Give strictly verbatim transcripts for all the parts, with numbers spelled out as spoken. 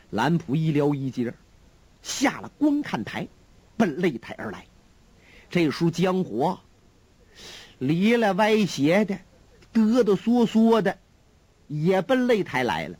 蓝普一撩一截，下了观看台，奔擂台而来。这时候江火里了歪斜的，嘚嘚嗦嗦的，也奔擂台来了。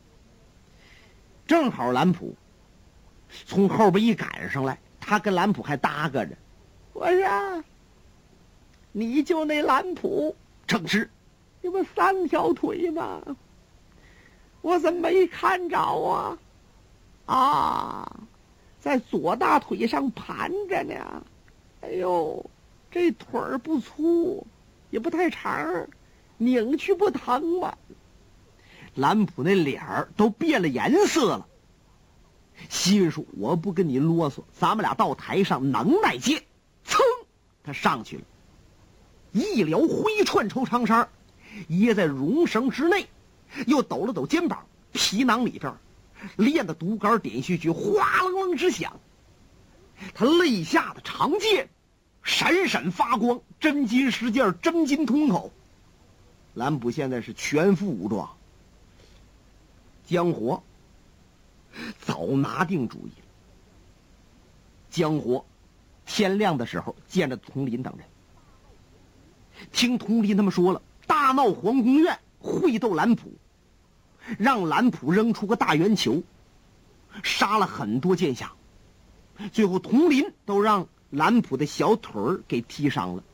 正好蓝普从后边一赶上来，他跟蓝普还搭个着。我说：“你就那蓝普？”正是。你不三条腿吗？我怎么没看着啊？啊，在左大腿上盘着呢。哎呦，这腿儿不粗，也不太长，拧去不疼吗？蓝普那脸儿都变了颜色了，心说我不跟你啰嗦，咱们俩到台上能耐见。噌，他上去了，一撩灰串绸长衫，掖在绒绳之内，又抖了抖肩膀，皮囊里边练的独杆点穴穴哗楞楞之响。他肋下的长剑闪闪发光，真金实件，真金通口。蓝普现在是全副武装。江火早拿定主意了。江火天亮的时候见着佟林等人，听佟林他们说了，大闹皇宫院，会斗蓝普，让蓝普扔出个大圆球，杀了很多剑侠，最后佟林都让蓝普的小腿儿给踢伤了。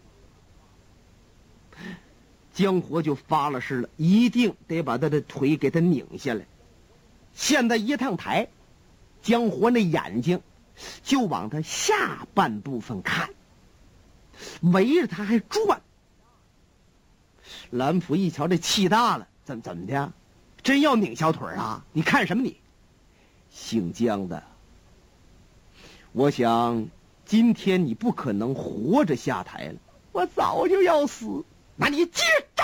江火就发了誓了，一定得把他的腿给他拧下来。现在一趟台，江火那眼睛就往他下半部分看，围着他还转。蓝普一瞧这气大了，怎么怎么的，真要拧小腿啊？你看什么你？姓江的，我想今天你不可能活着下台了。我早就要死，那你接招！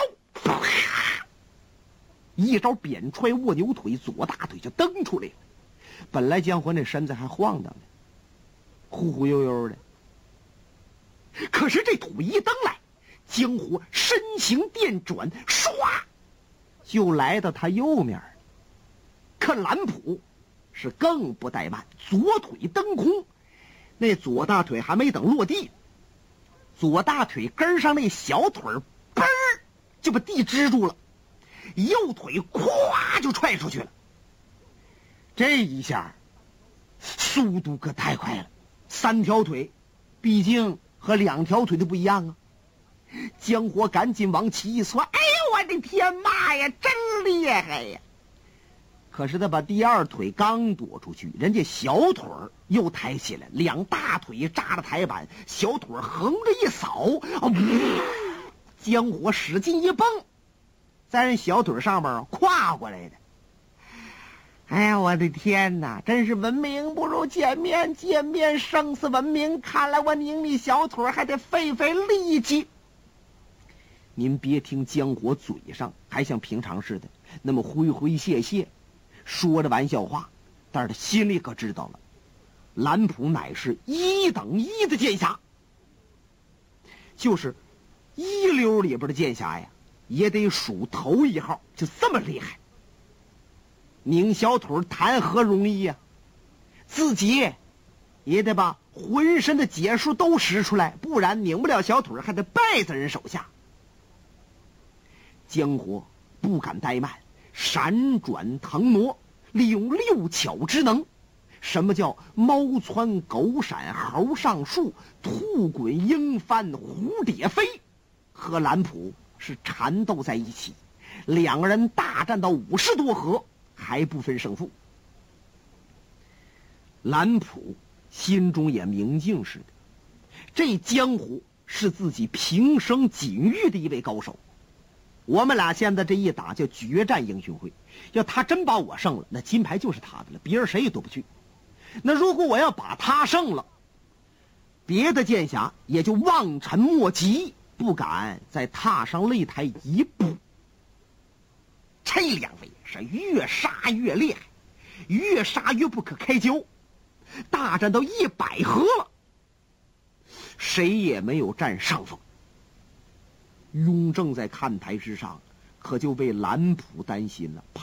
一招扁踹卧牛腿，左大腿就蹬出来了。本来江火那身子还晃荡呢，忽忽悠悠的，可是这腿一蹬来，江火身形电转，唰就来到他右面。可蓝普是更不怠慢，左腿蹬空，那左大腿还没等落地，左大腿根上那小腿嘣儿就把地支住了，右腿咵就踹出去了。这一下速度可太快了，三条腿毕竟和两条腿的不一样啊。江火赶紧往起一窜，哎呦我的天妈呀，真厉害呀！可是他把第二腿刚躲出去，人家小腿又抬起来，两大腿扎着台板，小腿横着一扫，江火使劲一蹦，在人小腿上面跨过来的。哎呀，我的天哪，真是闻名不如见面，见面生死闻名，看来我拧你小腿还得费费力气。您别听江火嘴上还像平常似的那么诙诙谐谐，说着玩笑话，但是他心里可知道了，蓝普乃是一等一的剑侠，就是一流里边的剑侠呀，也得数头一号，就这么厉害。拧小腿谈何容易呀、啊？自己也得把浑身的解数都使出来，不然拧不了小腿，还得败在人手下。江火不敢怠慢，闪转腾挪，利用六巧之能。什么叫猫窜狗闪猴上树，兔滚鹰翻蝴蝶飞？和蓝普是缠斗在一起，两个人大战到五十多合，还不分胜负。蓝普心中也明镜似的，这江湖是自己平生仅遇的一位高手。我们俩现在这一打叫决战英雄会，要他真把我胜了，那金牌就是他的了，别人谁也夺不去。那如果我要把他胜了，别的剑侠也就望尘莫及，不敢再踏上擂台一步。这两位是越杀越厉害，越杀越不可开交，大战到一百合了，谁也没有占上风。雍正在看台之上可就为蓝普担心了，怕